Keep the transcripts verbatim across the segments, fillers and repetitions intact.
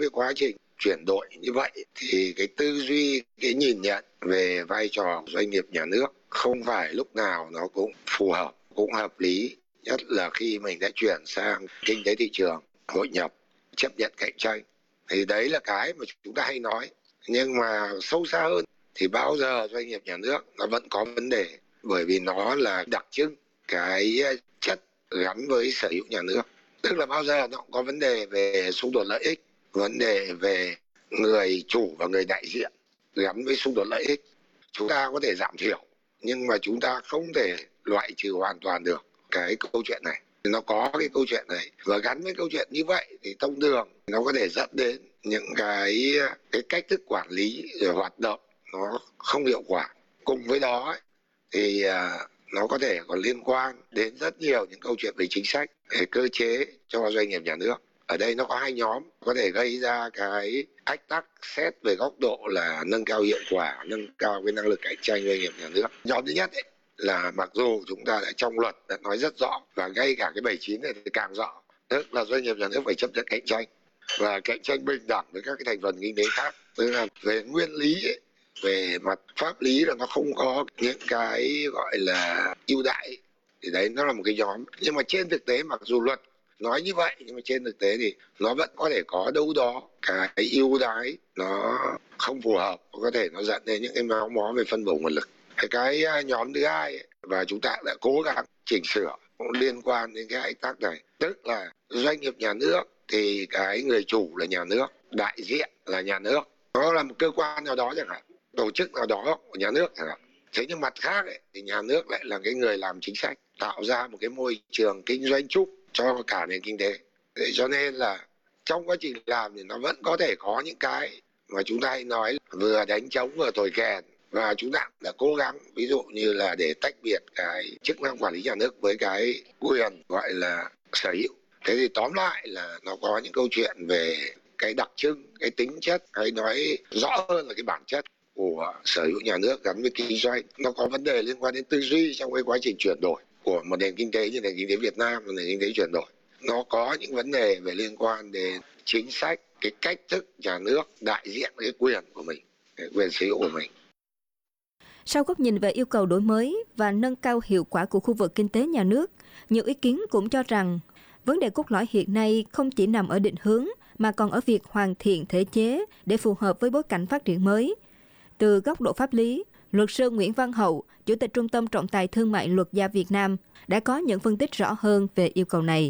cái quá trình chuyển đổi như vậy thì cái tư duy, cái nhìn nhận về vai trò doanh nghiệp nhà nước không phải lúc nào nó cũng phù hợp, cũng hợp lý, nhất là khi mình đã chuyển sang kinh tế thị trường, hội nhập, chấp nhận cạnh tranh. Thì đấy là cái mà chúng ta hay nói. Nhưng mà sâu xa hơn thì bao giờ doanh nghiệp nhà nước nó vẫn có vấn đề, bởi vì nó là đặc trưng cái chất gắn với sở hữu nhà nước. Tức là bao giờ nó cũng có vấn đề về xung đột lợi ích, vấn đề về người chủ và người đại diện gắn với xung đột lợi ích. Chúng ta có thể giảm thiểu, nhưng mà chúng ta không thể loại trừ hoàn toàn được cái câu chuyện này. Nó có cái câu chuyện này, và gắn với câu chuyện như vậy thì thông thường nó có thể dẫn đến những cái cái cách thức quản lý rồi hoạt động nó không hiệu quả. Cùng với đó ấy, thì à, nó có thể còn liên quan đến rất nhiều những câu chuyện về chính sách, về cơ chế cho doanh nghiệp nhà nước. Ở đây nó có hai nhóm có thể gây ra cái ách tắc xét về góc độ là nâng cao hiệu quả, nâng cao cái năng lực cạnh tranh doanh nghiệp nhà nước. Nhóm thứ nhất ấy, là mặc dù chúng ta đã trong luật đã nói rất rõ, và ngay cả cái bảy mươi chín này thì càng rõ, tức là doanh nghiệp nhà nước phải chấp nhận cạnh tranh và cạnh tranh bình đẳng với các cái thành phần kinh tế khác. Tức là về nguyên lý ấy, về mặt pháp lý là nó không có những cái gọi là ưu đãi, thì đấy nó là một cái nhóm. Nhưng mà trên thực tế mặc dù luật nói như vậy, nhưng mà trên thực tế thì nó vẫn có thể có đâu đó cái ưu đãi nó không phù hợp, có thể nó dẫn đến những cái méo mó về phân bổ nguồn lực. Cái nhóm thứ hai ấy, và chúng ta đã cố gắng chỉnh sửa cũng liên quan đến cái ách tắc này, tức là doanh nghiệp nhà nước thì cái người chủ là nhà nước, đại diện là nhà nước, nó là một cơ quan nào đó chẳng hạn, tổ chức nào đó của nhà nước chẳng hạn. Thế nhưng mặt khác ấy, thì nhà nước lại là cái người làm chính sách, tạo ra một cái môi trường kinh doanh chung cho cả nền kinh tế. Thế cho nên là trong quá trình làm thì nó vẫn có thể có những cái mà chúng ta hay nói vừa đánh trống vừa thổi kèn, và chúng ta đã cố gắng ví dụ như là để tách biệt cái chức năng quản lý nhà nước với cái quyền gọi là sở hữu. Thế thì tóm lại là nó có những câu chuyện về cái đặc trưng, cái tính chất, hay nói rõ hơn là cái bản chất của sở hữu nhà nước gắn với kinh doanh. Nó có vấn đề liên quan đến tư duy trong cái quá trình chuyển đổi của một nền kinh tế như nền kinh tế Việt Nam, một nền kinh tế chuyển đổi. Nó có những vấn đề về liên quan đến chính sách, cái cách thức nhà nước đại diện cái quyền của mình, cái quyền sở hữu của mình. Sau góc nhìn về yêu cầu đổi mới và nâng cao hiệu quả của khu vực kinh tế nhà nước, nhiều ý kiến cũng cho rằng vấn đề cốt lõi hiện nay không chỉ nằm ở định hướng mà còn ở việc hoàn thiện thể chế để phù hợp với bối cảnh phát triển mới. Từ góc độ pháp lý, luật sư Nguyễn Văn Hậu, Chủ tịch Trung tâm Trọng tài Thương mại Luật gia Việt Nam, đã có những phân tích rõ hơn về yêu cầu này.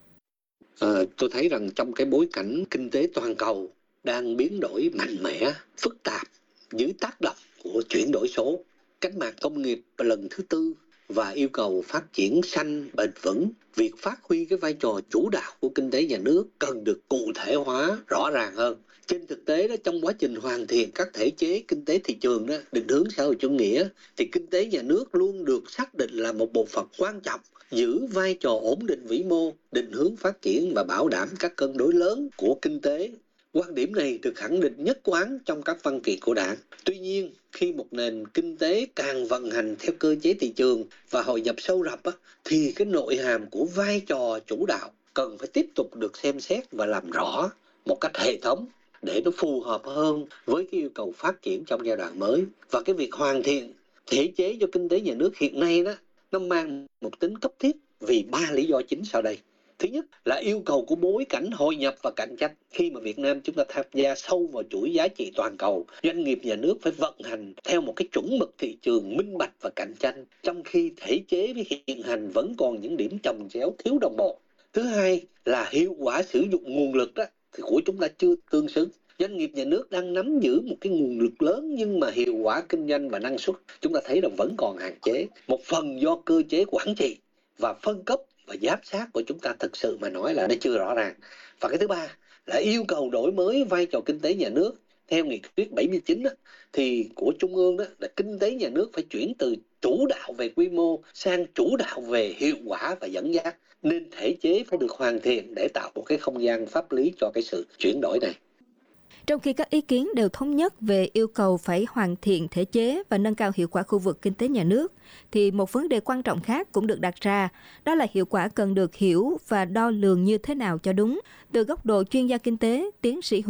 À, tôi thấy rằng trong cái bối cảnh kinh tế toàn cầu đang biến đổi mạnh mẽ, phức tạp dưới tác động của chuyển đổi số, cách mạng công nghiệp lần thứ tư và yêu cầu phát triển xanh bền vững, việc phát huy cái vai trò chủ đạo của kinh tế nhà nước cần được cụ thể hóa rõ ràng hơn. Trên thực tế đó, trong quá trình hoàn thiện các thể chế kinh tế thị trường đó, định hướng xã hội chủ nghĩa, thì kinh tế nhà nước luôn được xác định là một bộ phận quan trọng, giữ vai trò ổn định vĩ mô, định hướng phát triển và bảo đảm các cân đối lớn của kinh tế. Quan điểm này được khẳng định nhất quán trong các văn kiện của Đảng. Tuy nhiên, khi một nền kinh tế càng vận hành theo cơ chế thị trường và hội nhập sâu rộng á, thì cái nội hàm của vai trò chủ đạo cần phải tiếp tục được xem xét và làm rõ một cách hệ thống để nó phù hợp hơn với cái yêu cầu phát triển trong giai đoạn mới. Và cái việc hoàn thiện thể chế cho kinh tế nhà nước hiện nay đó, nó mang một tính cấp thiết vì ba lý do chính sau đây. Thứ nhất là yêu cầu của bối cảnh hội nhập và cạnh tranh. Khi mà Việt Nam chúng ta tham gia sâu vào chuỗi giá trị toàn cầu, doanh nghiệp nhà nước phải vận hành theo một cái chuẩn mực thị trường minh bạch và cạnh tranh, trong khi thể chế với hiện hành vẫn còn những điểm chồng chéo thiếu đồng bộ. Thứ hai là hiệu quả sử dụng nguồn lực đó, thì của chúng ta chưa tương xứng. Doanh nghiệp nhà nước đang nắm giữ một cái nguồn lực lớn, nhưng mà hiệu quả kinh doanh và năng suất chúng ta thấy là vẫn còn hạn chế. Một phần do cơ chế quản trị và phân cấp và giám sát của chúng ta thực sự mà nói là nó chưa rõ ràng. Và cái thứ ba là yêu cầu đổi mới vai trò kinh tế nhà nước. Theo nghị quyết bảy mươi chín đó, thì của Trung ương đó, là kinh tế nhà nước phải chuyển từ chủ đạo về quy mô sang chủ đạo về hiệu quả và dẫn dắt. Nên thể chế phải được hoàn thiện để tạo một cái không gian pháp lý cho cái sự chuyển đổi này. Trong khi các ý kiến đều thống nhất về yêu cầu phải hoàn thiện thể chế và nâng cao hiệu quả khu vực kinh tế nhà nước, thì một vấn đề quan trọng khác cũng được đặt ra, đó là hiệu quả cần được hiểu và đo lường như thế nào cho đúng. Từ góc độ chuyên gia kinh tế, tiến sĩ